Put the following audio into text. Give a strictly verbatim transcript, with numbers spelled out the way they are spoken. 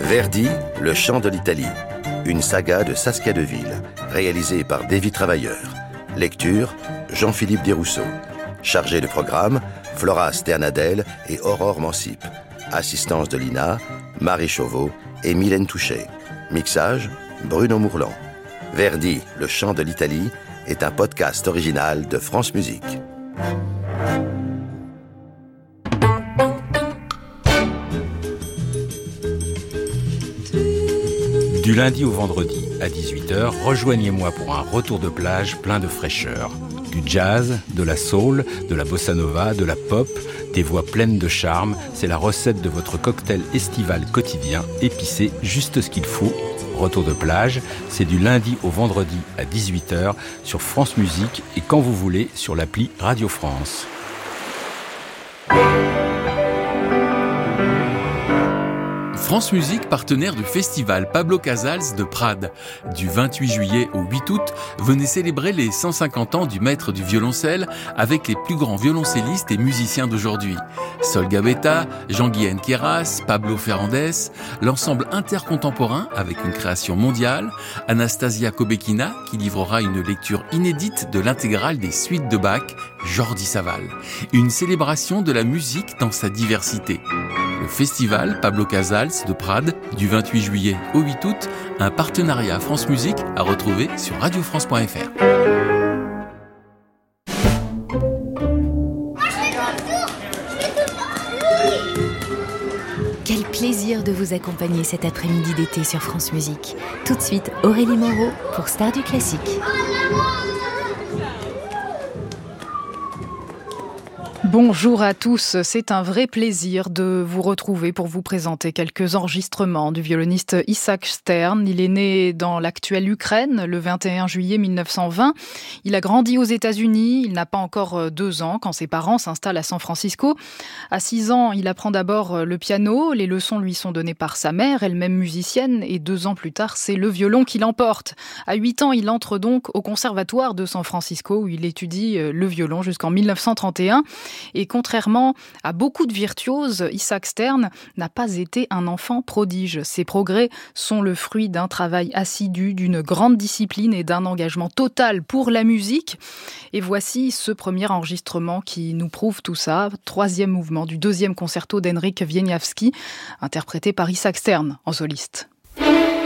Verdi, le chant de l'Italie. Une saga de Saskia Deville, réalisée par Davy Travailleur. Lecture, Jean-Philippe Desrousseaux. Chargé de programme, Flora Sternadel et Aurore Mansip. Assistance de Lina, Marie Chauveau et Mylène Touchet. Mixage, Bruno Mourlan. Verdi, le chant de l'Italie, est un podcast original de France Musique. Du lundi au vendredi à dix-huit heures, rejoignez-moi pour un retour de plage plein de fraîcheur. Du jazz, de la soul, de la bossa nova, de la pop, des voix pleines de charme, c'est la recette de votre cocktail estival quotidien, épicé, juste ce qu'il faut. Retour de plage, c'est du lundi au vendredi à dix-huit heures sur France Musique et quand vous voulez sur l'appli Radio France. France Musique, partenaire du festival Pablo Casals de Prades. Du vingt-huit juillet au huit août, venez célébrer les cent cinquante ans du maître du violoncelle avec les plus grands violoncellistes et musiciens d'aujourd'hui. Sol Gabetta, Jean-Guy Queyras, Pablo Ferrandez, l'ensemble intercontemporain avec une création mondiale, Anastasia Kobekina qui livrera une lecture inédite de l'intégrale des suites de Bach, Jordi Savall. Une célébration de la musique dans sa diversité. Le festival Pablo Casals de Prades, du vingt-huit juillet au huit août, un partenariat France Musique à retrouver sur radio france point f r. Quel plaisir de vous accompagner cet après-midi d'été sur France Musique. Tout de suite, Aurélie Moreau pour Star du Classique. Bonjour à tous, c'est un vrai plaisir de vous retrouver pour vous présenter quelques enregistrements du violoniste Isaac Stern. Il est né dans l'actuelle Ukraine le vingt et un juillet mille neuf cent vingt. Il a grandi aux États-Unis, il n'a pas encore deux ans quand ses parents s'installent à San Francisco. À six ans, il apprend d'abord le piano, les leçons lui sont données par sa mère, elle-même musicienne, et deux ans plus tard, c'est le violon qui l'emporte. À huit ans, il entre donc au conservatoire de San Francisco où il étudie le violon jusqu'en mille neuf cent trente et un. Et contrairement à beaucoup de virtuoses, Isaac Stern n'a pas été un enfant prodige. Ses progrès sont le fruit d'un travail assidu, d'une grande discipline et d'un engagement total pour la musique. Et voici ce premier enregistrement qui nous prouve tout ça. Troisième mouvement du deuxième concerto d'Henryk Wieniawski, interprété par Isaac Stern en soliste.